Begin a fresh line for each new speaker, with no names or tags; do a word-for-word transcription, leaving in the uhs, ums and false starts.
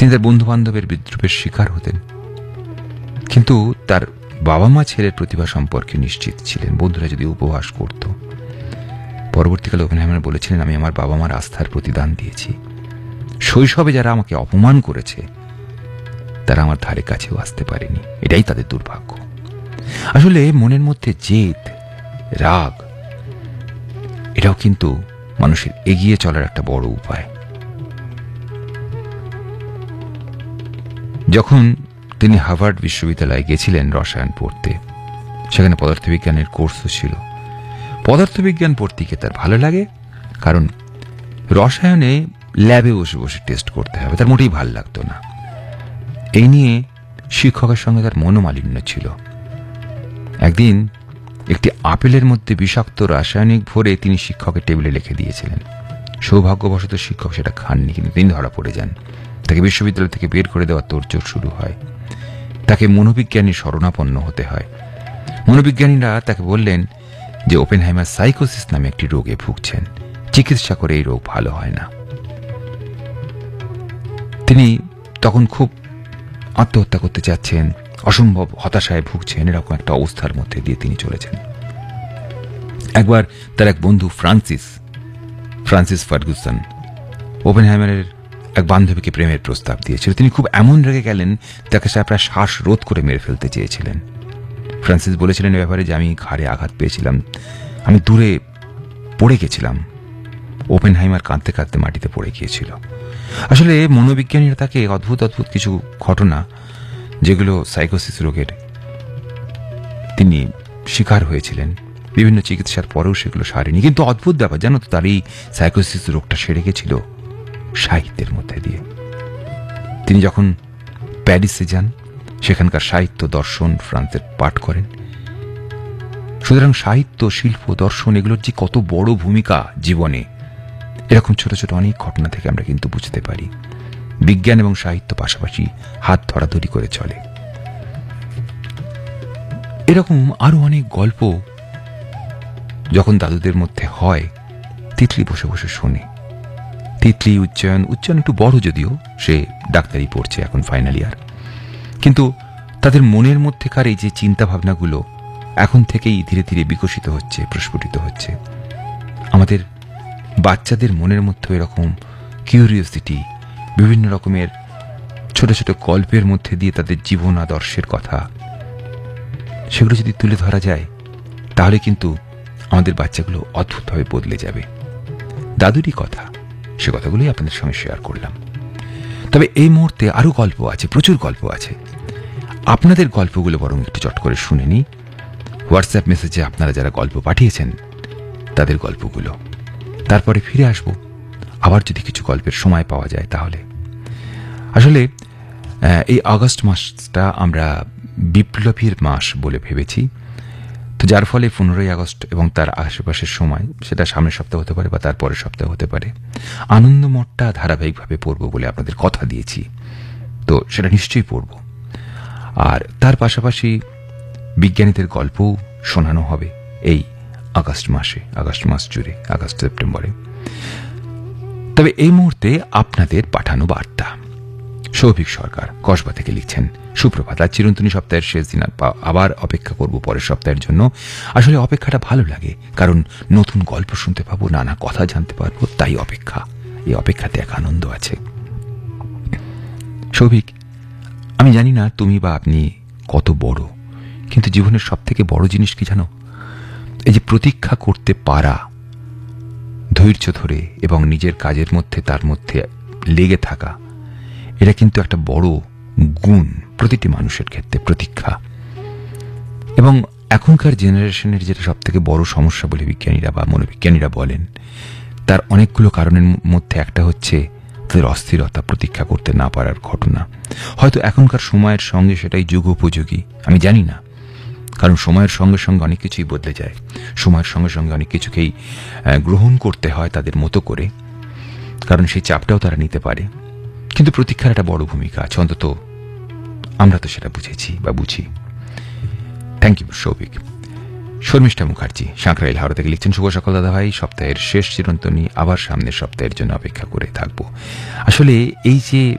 তিনি তার বন্ধু বান্ধবের বিদ্রুপের শিকার হতেন, কিন্তু তার বাবা মা ছেলের প্রতিভা সম্পর্কে নিশ্চিত ছিলেন। বন্ধুরা যদি উপহাস করত, পরবর্তীকালে ওপেনহাইমার বলেছিলেন, আমি আমার বাবা মার আস্থার প্রতিদান দিয়েছি। শৈশবে যারা আমাকে অপমান করেছে তারা আমার ধারে কাছেও আসতে পারেনি, এটাই তাদের দুর্ভাগ্য। আসলে মনের মধ্যে জেদ, রাগ, এটাও কিন্তু মানুষের এগিয়ে চলার একটা বড় উপায়। যখন তিনি হার্ভার্ড বিশ্ববিদ্যালয়ে গেছিলেন রসায়ন পড়তে, সেখানে পদার্থবিজ্ঞানের কোর্সও ছিল। পদার্থবিজ্ঞান পড়তে গিয়ে তার ভালো লাগে, কারণ রসায়নে ল্যাবে বসে বসে টেস্ট করতে হবে, তার মোটেই ভালো লাগতো না। এই নিয়ে শিক্ষকের সঙ্গে তার মনোমালিন্য ছিল। একদিন একটি আপেলের মধ্যে বিষাক্ত রাসায়নিক ভরে তিনি শিক্ষকের টেবিলে লিখে দিয়েছিলেন। সৌভাগ্যবশত শিক্ষক সেটা খাননি, কিন্তু তিনি ধরা পড়ে যান। তাকে বিশ্ববিদ্যালয় থেকে বের করে দেওয়ার তোড়জোড় শুরু হয়। তাকে মনোবিজ্ঞানী শরণাপন্ন হতে হয়। মনোবিজ্ঞানীরা তাকে বললেন যে ওপেনহাইমার সাইকোসিস নামে একটি রোগে ভুগছেন, চিকিৎসা করে এই রোগ ভালো হয় না। তিনি তখন খুব আত্মহত্যা করতে চাচ্ছেন, অসম্ভব হতাশায় ভুগছেন। এরকম একটা অবস্থার মধ্যে দিয়ে তিনি চলেছেন। একবার তার এক বন্ধু ফ্রান্সিস ফ্রান্সিস ফার্গুসন ওপেনহাইমারের এক বান্ধবীকে প্রেমের প্রস্তাব দিয়েছিল। তিনি খুব এমন রেগে গেলেন, তাকে সে প্রায় শ্বাস রোধ করে মেরে ফেলতে চেয়েছিলেন। ফ্রান্সিস বলেছিলেন এ ব্যাপারে যে আমি ঘাড়ে আঘাত পেয়েছিলাম, আমি দূরে পড়ে গেছিলাম। ওপেনহাইমার কাঁদতে কাঁদতে মাটিতে পড়ে গিয়েছিল। আসলে মনোবিজ্ঞানীরা তাকে অদ্ভুত অদ্ভুত কিছু ঘটনা, যেগুলো সাইকোসিস রোগের তিনি শিকার হয়েছিলেন, বিভিন্ন চিকিৎসার পরেও সেগুলো সারেনি। কিন্তু অদ্ভুত ব্যাপার, জানো তো, তার এই সাইকোসিস রোগটা সেরে গেছিল সাহিত্যের মধ্যে দিয়ে। তিনি যখন প্যারিসে যান, সেখানকার সাহিত্য, দর্শন, ফ্রান্সের পাঠ করেন। সুতরাং সাহিত্য, শিল্প, দর্শন এগুলোর যে কত বড় ভূমিকা জীবনে, এরকম ছোট ছোট অনেক ঘটনা থেকে আমরা কিন্তু বুঝতে পারি। বিজ্ঞান এবং সাহিত্য পাশাপাশি হাত ধরাধরি করে চলে। এরকম আরো অনেক গল্প যখন দাদুদের মধ্যে হয়, তিতলি বসে বসে শোনে। তিতলি উচ্চায়ন উচ্চায়ন একটু বড়, যদিও সে ডাক্তারি পড়ছে এখন ফাইনাল ইয়ার, কিন্তু তাদের মনের মধ্যেকার এই যে চিন্তা ভাবনাগুলো এখন থেকেই ধীরে ধীরে বিকশিত হচ্ছে, প্রস্ফুটিত হচ্ছে। আমাদের বাচ্চাদের মনের মধ্যে এরকম কিউরিওসিটি, বিভিন্ন রকমের ছোট ছোট গল্পের মধ্যে দিয়ে তাদের জীবন আদর্শের কথা, সেগুলো যদি তুলে ধরা যায়, তাহলে কিন্তু আমাদের বাচ্চাগুলো অদ্ভুতভাবে বদলে যাবে। দাদুরই কথা, সে কথাগুলোই আপনাদের সঙ্গে শেয়ার করলাম। তবে এই মুহূর্তে আরো গল্প আছে, প্রচুর গল্প আছে। আপনাদের গল্পগুলো বরং একটু চট করে শুনে নি। হোয়াটসঅ্যাপ মেসেজে আপনারা যারা গল্প পাঠিয়েছেন তাদের গল্পগুলো, তারপরে ফিরে আসব আবার যদি কিছু গল্পের সময় পাওয়া যায় তাহলে। আসলে এই আগস্ট মাসটা আমরা বিপ্লবীর মাস বলে ভেবেছি, তো যার ফলে পনেরোই আগস্ট এবং তার আশেপাশের সময়, সেটা সামনের সপ্তাহ হতে পারে বা তার পরের সপ্তাহ হতে পারে, আনন্দমঠটা ধারাবাহিকভাবে পড়ব বলে আপনাদের কথা দিয়েছি, তো সেটা নিশ্চয়ই পড়ব। আর তার পাশাপাশি বিজ্ঞানীদের গল্পও শোনানো হবে এই আগস্ট মাসে, আগস্ট মাস জুড়ে, আগস্ট সেপ্টেম্বরে। তবে এই মুহূর্তে আপনাদের পাঠানো বার্তা। সৌভিক সরকার কসবা থেকে লিখছেন, সুপ্রভাত। আজ চিরন্তনী সপ্তাহের শেষ দিন, আবার অপেক্ষা করব পরের সপ্তাহের জন্য। আসলে অপেক্ষাটা ভালো লাগে, কারণ নতুন গল্প শুনতে পাবো, নানা কথা জানতে পারবো, তাই অপেক্ষা। এই অপেক্ষাতে এক আনন্দ আছে। সৌভিক, আমি জানি না তুমি বা আপনি কত বড়, কিন্তু জীবনের সব থেকে বড় জিনিস কি জানো? এই যে প্রতীক্ষা করতে পারা, ধৈর্য ধরে এবং নিজের কাজের মধ্যে তার মধ্যে লেগে থাকা, এটা কিন্তু একটা বড় গুণ প্রতিটি মানুষের ক্ষেত্রে, প্রতীক্ষা। এবং এখনকার জেনারেশনের যেটা সব থেকে বড় সমস্যা বলে বিজ্ঞানীরা বা মনোবিজ্ঞানীরা বলেন, তার অনেকগুলো কারণের মধ্যে একটা হচ্ছে তাদের অস্থিরতা, প্রতীক্ষা করতে না পারার ঘটনা। হয়তো এখনকার সময়ের সঙ্গে সেটাই যুগোপযোগী, আমি জানি না, কারণ সময়ের সঙ্গে সঙ্গে অনেক কিছুই বদলে যায়। সময়ের সঙ্গে সঙ্গে অনেক কিছুকেই গ্রহণ করতে হয় তাদের মতো করে, কারণ সেই চাপটাও তারা নিতে পারে। কিন্তু প্রতীক্ষার একটা বড় ভূমিকা আছে, অন্তত আমরা তো সেটা বুঝেছি বা বুঝি। Thank you Souvik. শর্মিষ্ঠা মুখার্জি সাঁকরাইল হাওড়া থেকে লিখছেন, শুভ সকাল দাদা ভাই, সপ্তাহের শেষ চিরন্তনী, আবার সামনের সপ্তাহের জন্য অপেক্ষা করে থাকবো। আসলে এই যে